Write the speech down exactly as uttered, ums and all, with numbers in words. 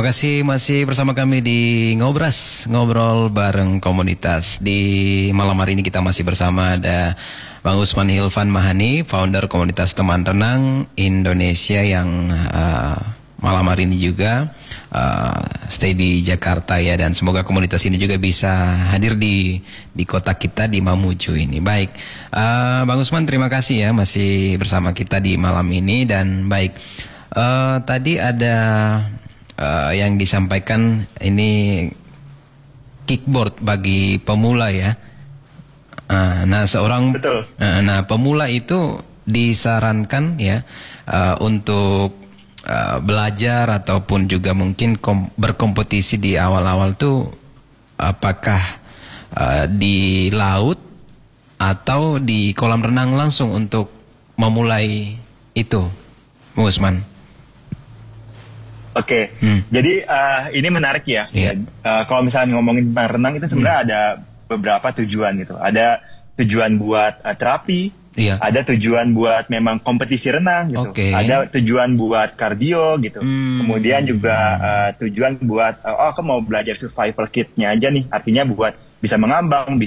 Terima kasih masih bersama kami di Ngobras, ngobrol bareng komunitas. Di malam hari ini kita masih bersama ada Bang Usman Hilvan Mahani, founder komunitas teman renang Indonesia yang uh, malam hari ini juga uh, stay di Jakarta ya, dan semoga komunitas ini juga bisa hadir di di kota kita di Mamuju ini. Baik, uh, Bang Usman terima kasih ya masih bersama kita di malam ini. Dan baik, uh, tadi ada Uh, yang disampaikan ini kickboard bagi pemula ya. Uh, nah seorang, Betul. Uh, nah pemula itu disarankan ya uh, untuk uh, belajar ataupun juga mungkin kom- berkompetisi di awal-awal tuh apakah uh, di laut atau di kolam renang langsung untuk memulai itu, Bang Usman? Oke, Hmm. jadi uh, ini menarik ya. Iya. Uh, kalau misalnya ngomongin tentang renang itu sebenarnya Hmm. ada beberapa tujuan gitu. Ada tujuan buat uh, terapi, Iya. ada tujuan buat memang kompetisi renang gitu, Oke. ada tujuan buat kardio gitu. Hmm. Kemudian juga uh, tujuan buat uh, oh aku mau belajar survival kitnya aja nih, artinya buat bisa mengambang,